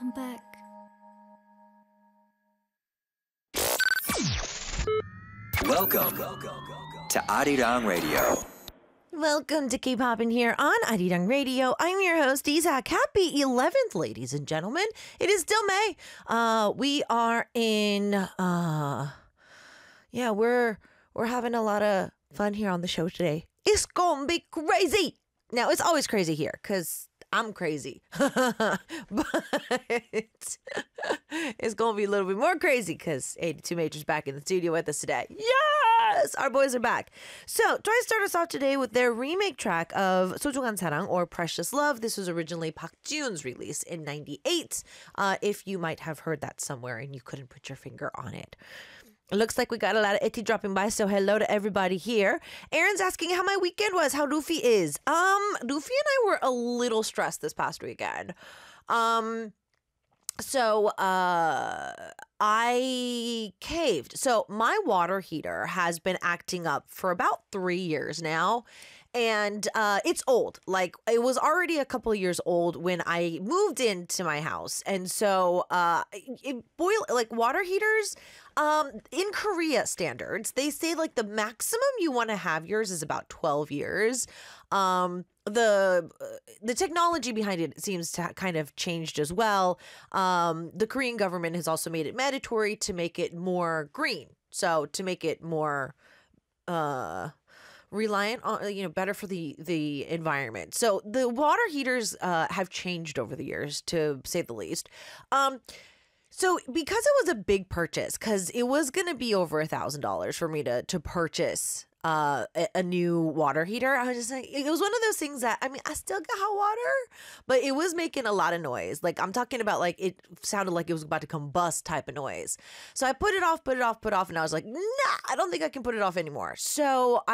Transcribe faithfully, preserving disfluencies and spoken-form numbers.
Welcome back. Welcome to Arirang Radio. Welcome to K-Pop in here on Arirang Radio. I'm your host, Isaac. Happy eleventh, ladies and gentlemen. It is still May. Uh, we are in, uh, yeah, we're, we're having a lot of fun here on the show today. It's gonna be crazy. Now, it's always crazy here because I'm crazy. But it's going to be a little bit more crazy because eighty-two Major's back in the studio with us today. Yes! Our boys are back. So, try to start us off today with their remake track of 소중한 사랑 or Precious Love. This was originally Park Ji-yoon's release in ninety-eight. Uh, if you might have heard that somewhere and you couldn't put your finger on it. It looks like we got a lot of Itty dropping by, so hello to everybody here. Aaron's asking how my weekend was, how Luffy is. Um, Luffy and I were a little stressed this past weekend. Um, so uh, I caved. So my water heater has been acting up for about three years now. And uh, it's old. Like, it was already a couple of years old when I moved into my house. And so uh, it boil like water heaters, um, in Korea standards, they say like the maximum you want to have yours is about twelve years. Um, the the technology behind it seems to kind of changed as well. Um, the Korean government has also made it mandatory to make it more green. So to make it more uh reliant on, you know, better for the the environment. So the water heaters uh, have changed over the years, to say the least. Um, so because it was a big purchase, because it was going to be over a thousand dollars for me to to purchase uh, a, a new water heater, I was just like, it was one of those things that, I mean, I still got hot water, but it was making a lot of noise. Like, I'm talking about, like, it sounded like it was about to combust type of noise. So I put it off, put it off, put it off, and I was like, nah, I don't think I can put it off anymore. So I